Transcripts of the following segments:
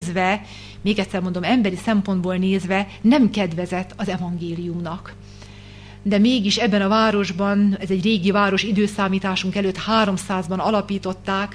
nézve, még egyszer mondom, emberi szempontból nézve nem kedvezett az evangéliumnak. De mégis ebben a városban, ez egy régi város, időszámításunk előtt 300-ban alapították,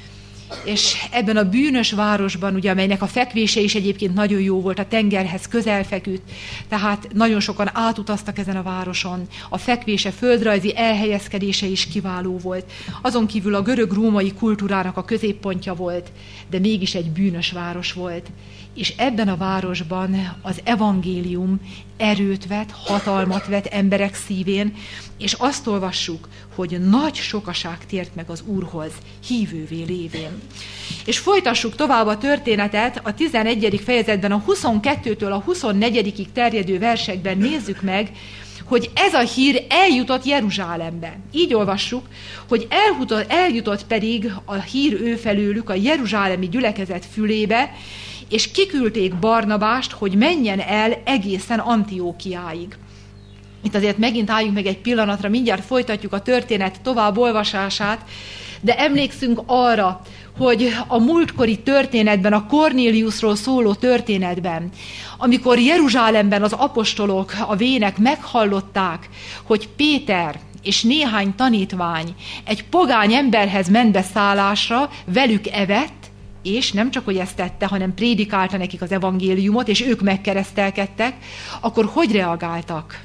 és ebben a bűnös városban, ugye, amelynek a fekvése is egyébként nagyon jó volt, a tengerhez közel feküdt, tehát nagyon sokan átutaztak ezen a városon. A fekvése, földrajzi elhelyezkedése is kiváló volt. Azon kívül a görög-római kultúrának a középpontja volt, de mégis egy bűnös város volt. És ebben a városban az evangélium erőt vett, hatalmat vett emberek szívén, és azt olvassuk, hogy nagy sokaság tért meg az Úrhoz, hívővé lévén. És folytassuk tovább a történetet, a 11. fejezetben a 22-től a 24. terjedő versekben nézzük meg, hogy ez a hír eljutott Jeruzsálembe. Így olvassuk, hogy eljutott pedig a hír őfelőlük a jeruzsálemi gyülekezet fülébe, és kiküldték Barnabást, hogy menjen el egészen Antiókiáig. Itt azért megint álljunk meg egy pillanatra, mindjárt folytatjuk a történet tovább olvasását, de emlékszünk arra, hogy a múltkori történetben, a Kornéliusról szóló történetben, amikor Jeruzsálemben az apostolok, a vének meghallották, hogy Péter és néhány tanítvány egy pogány emberhez ment beszállásra, velük evett, és nem csak, hogy ezt tette, hanem prédikálta nekik az evangéliumot, és ők megkeresztelkedtek, akkor hogy reagáltak?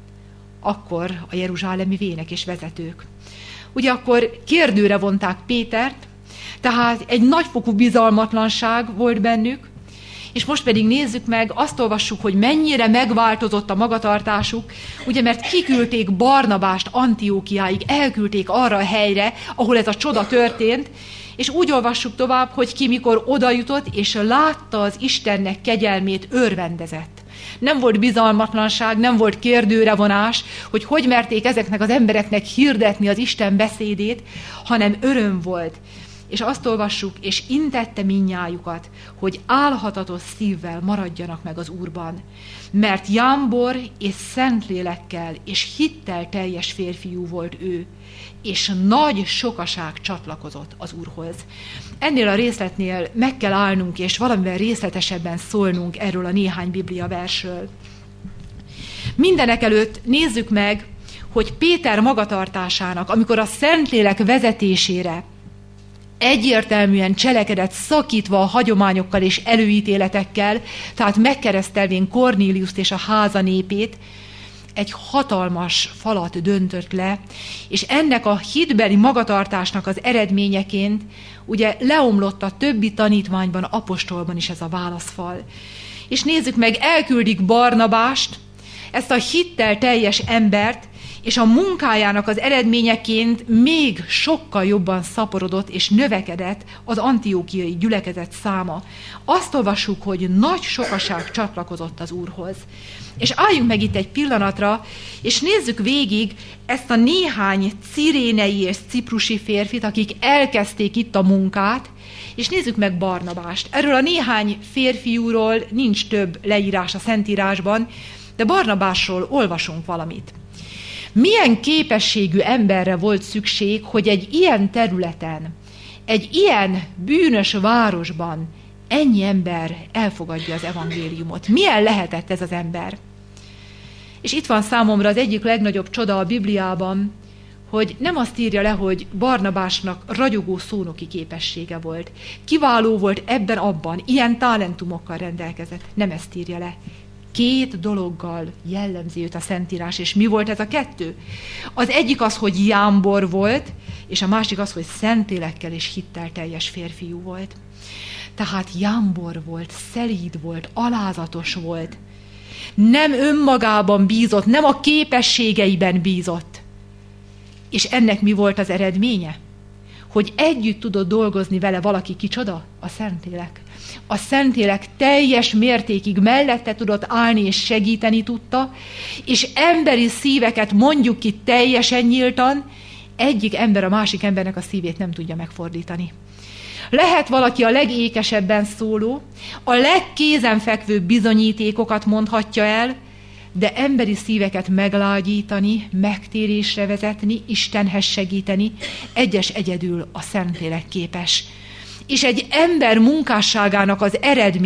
Akkor a jeruzsálemi vének és vezetők. Ugye akkor kérdőre vonták Pétert, tehát egy nagyfokú bizalmatlanság volt bennük, és most pedig nézzük meg, azt olvassuk, hogy mennyire megváltozott a magatartásuk, ugye, mert kiküldték Barnabást Antiókiáig, elküldték arra a helyre, ahol ez a csoda történt, és úgy olvassuk tovább, hogy ki mikor odajutott, és látta az Istennek kegyelmét, örvendezett. Nem volt bizalmatlanság, nem volt kérdőrevonás, hogy merték ezeknek az embereknek hirdetni az Isten beszédét, hanem öröm volt. És azt olvassuk, és intette mindnyájukat, hogy álhatatos szívvel maradjanak meg az Úrban. Mert jámbor és szentlélekkel és hittel teljes férfiú volt ő, és nagy sokaság csatlakozott az Úrhoz. Ennél a részletnél meg kell állnunk, és valamivel részletesebben szólnunk erről a néhány Biblia versről. Mindenekelőtt nézzük meg, hogy Péter magatartásának, amikor a Szentlélek vezetésére egyértelműen cselekedett, szakítva a hagyományokkal és előítéletekkel, tehát megkeresztelvén Kornéliuszt és a háza népét, egy hatalmas falat döntött le, és ennek a hitbeli magatartásnak az eredményeként ugye leomlott a többi tanítványban, apostolban is ez a válaszfal. És nézzük meg, elküldik Barnabást, ezt a hittel teljes embert, és a munkájának az eredményeként még sokkal jobban szaporodott és növekedett az antiókiai gyülekezet száma. Azt olvassuk, hogy nagy sokaság csatlakozott az Úrhoz. És álljunk meg itt egy pillanatra, és nézzük végig ezt a néhány cirénei és ciprusi férfit, akik elkezdték itt a munkát, és nézzük meg Barnabást. Erről a néhány férfiúról nincs több leírás a Szentírásban, de Barnabásról olvasunk valamit. Milyen képességű emberre volt szükség, hogy egy ilyen területen, egy ilyen bűnös városban ennyi ember elfogadja az evangéliumot? Milyen lehetett ez az ember? És itt van számomra az egyik legnagyobb csoda a Bibliában, hogy nem azt írja le, hogy Barnabásnak ragyogó szónoki képessége volt. Kiváló volt ebben-abban, ilyen talentumokkal rendelkezett. Nem ezt írja le. 2 dologgal jellemzi őt a Szentírás, és mi volt ez a 2? Az egyik az, hogy jámbor volt, és a másik az, hogy szentélekkel és hittel teljes férfiú volt. Tehát jámbor volt, szelíd volt, alázatos volt. Nem önmagában bízott, nem a képességeiben bízott. És ennek mi volt az eredménye? Hogy együtt tudott dolgozni vele valaki, kicsoda? A Szentlélek. A Szentlélek teljes mértékig mellette tudott állni és segíteni tudta, és emberi szíveket, mondjuk ki teljesen nyíltan, egyik ember a másik embernek a szívét nem tudja megfordítani. Lehet valaki a legékesebben szóló, a legkézenfekvőbb bizonyítékokat mondhatja el, de emberi szíveket meglágyítani, megtérésre vezetni, Istenhez segíteni, egyedül a Szentlélek képes. És egy ember munkásságának az eredmény,